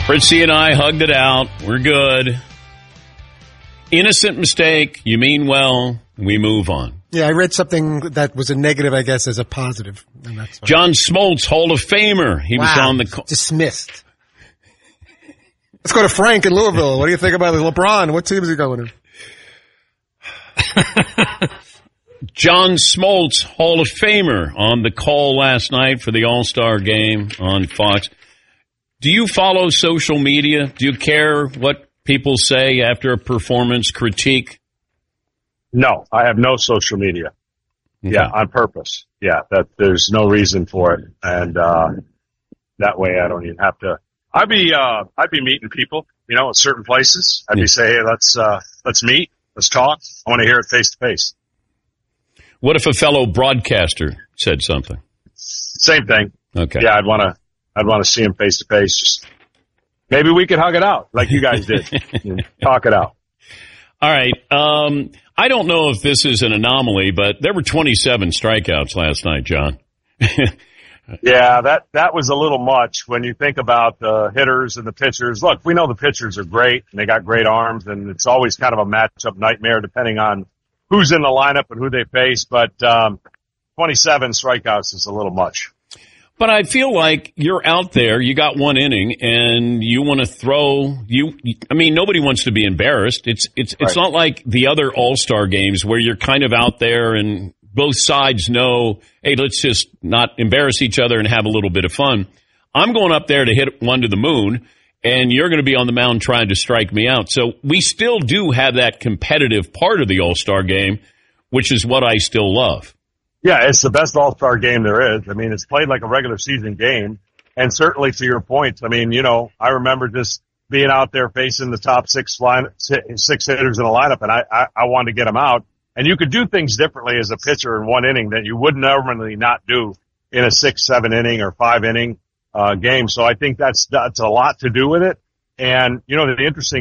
Fritzy and I hugged it out. We're good. Innocent mistake. You mean well. We move on. Yeah, I read something that was a negative, I guess, as a positive. And that's John Smoltz, Hall of Famer. He was on the dismissed. Let's go to Frank in Louisville. What do you think about LeBron? What team is he going to? John Smoltz, Hall of Famer, on the call last night for the All-Star game on Fox. Do you follow social media? Do you care what people say after a performance critique? No, I have no social media. Okay. Yeah, on purpose. Yeah, that there's no reason for it. And that way I don't even have to. I'd be meeting people, at certain places. I'd be saying, hey, let's meet, let's talk. I want to hear it face to face. What if a fellow broadcaster said something? Same thing. Okay. Yeah, I'd want to see him face to face. Just maybe we could hug it out like you guys did. Talk it out. All right. I don't know if this is an anomaly, but there were 27 strikeouts last night, John. Yeah, that was a little much when you think about the hitters and the pitchers. Look, we know the pitchers are great and they got great arms, and it's always kind of a matchup nightmare depending on who's in the lineup and who they face. But 27 strikeouts is a little much. But I feel like you're out there, you got one inning, and you want to throw. Nobody wants to be embarrassed. It's right. Not like the other All-Star games where you're kind of out there and both sides know, hey, let's just not embarrass each other and have a little bit of fun. I'm going up there to hit one to the moon, and you're going to be on the mound trying to strike me out. So we still do have that competitive part of the All-Star game, which is what I still love. Yeah, it's the best All-Star game there is. It's played like a regular season game. And certainly to your point, I remember just being out there facing the top six hitters in the lineup, and I wanted to get them out. And you could do things differently as a pitcher in one inning that you would normally not do in a 6, 7 inning or 5 inning game. So I think that's a lot to do with it. And, the interesting